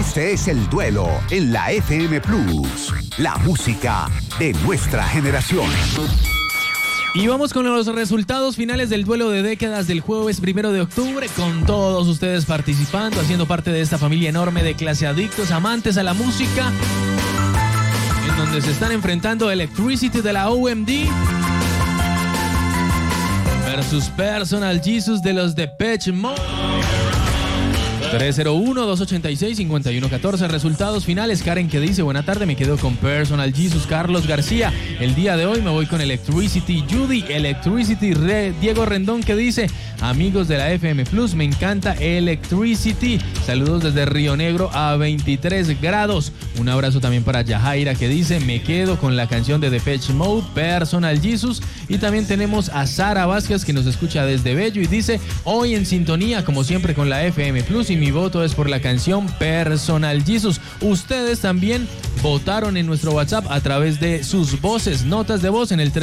Este es El Duelo en la FM Plus, la música de nuestra generación. Y vamos con los resultados finales del duelo de décadas del jueves 1 de octubre, con todos ustedes participando, haciendo parte de esta familia enorme de clase adictos, amantes a la música, en donde se están enfrentando Electricity de la OMD versus Personal Jesus de los Depeche Mode. 301-286-5114. Resultados finales. Karen, que dice: buena tarde, me quedo con Personal Jesus. Carlos García: el día de hoy me voy con Electricity. Judy, Electricity. Diego Rendón, que dice: amigos de la FM Plus, me encanta Electricity. Saludos desde Río Negro a 23 grados. Un abrazo también para Yajaira, que dice: me quedo con la canción de Depeche Mode, Personal Jesus. Y también tenemos a Sara Vázquez, que nos escucha desde Bello y dice: hoy en sintonía, como siempre, con la FM Plus, y mi voto es por la canción Personal Jesus. Ustedes también votaron en nuestro WhatsApp a través de sus voces, notas de voz en el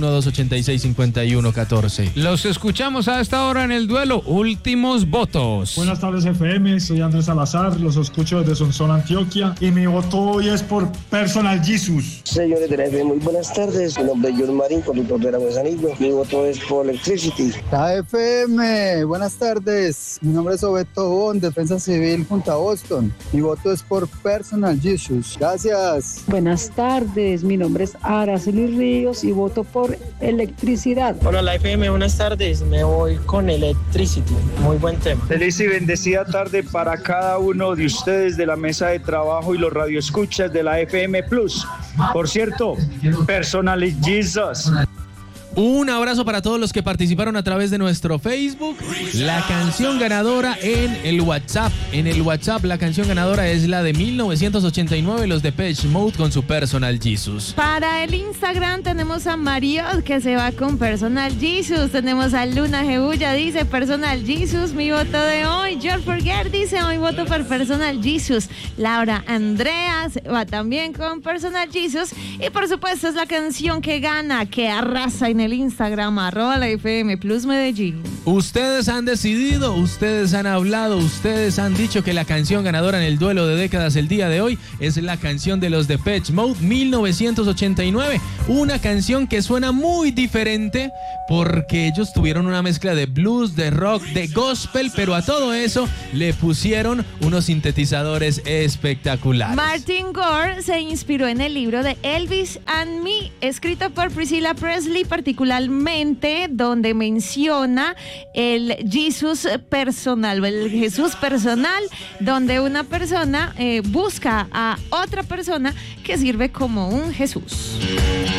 301-286-5114. Los escuchamos a esta hora en el duelo. Últimos votos. Buenas tardes, FM. Soy Andrés Salazar. Los escucho desde Sonsón, Antioquia. Y mi voto hoy es por Personal Jesus. Señores de la FM, muy buenas tardes. Mi nombre es John Marín, conductor de la Manzanillo. Mi voto es por Electricity. La FM, buenas tardes. Mi nombre es Obeto Bon, Defensa Civil junto a Boston. Mi voto es por Personal Jesus. Gracias. Buenas tardes, mi nombre es Araceli Ríos y voto por electricidad. Hola, la FM, buenas tardes. Me voy con Electricity. Muy buen tema. Feliz y bendecida tarde para cada uno de ustedes de la mesa de trabajo y los radioescuchas de la FM Plus. Por cierto, Personal Jesus. Un abrazo para todos los que participaron a través de nuestro Facebook. La canción ganadora en el WhatsApp. En el WhatsApp la canción ganadora es la de 1989, los Depeche Mode con su Personal Jesus. Para el Instagram tenemos a Mariot, que se va con Personal Jesus. Tenemos a Luna Jebulla, dice Personal Jesus, mi voto de hoy. George Forger dice: hoy voto por Personal Jesus. Laura Andrea se va también con Personal Jesus. Y por supuesto es la canción que gana, que arrasa en el Instagram, @la FM Plus Medellín. Ustedes han decidido, ustedes han hablado, ustedes han dicho que la canción ganadora en el duelo de décadas el día de hoy es la canción de los Depeche Mode, 1989. Una canción que suena muy diferente porque ellos tuvieron una mezcla de blues, de rock, de gospel, pero a todo eso le pusieron unos sintetizadores espectaculares. Martin Gore se inspiró en el libro de Elvis and Me, escrito por Priscilla Presley, particularmente donde menciona el Jesus personal, el Jesús personal, donde una persona busca a otra persona que sirve como un Jesús.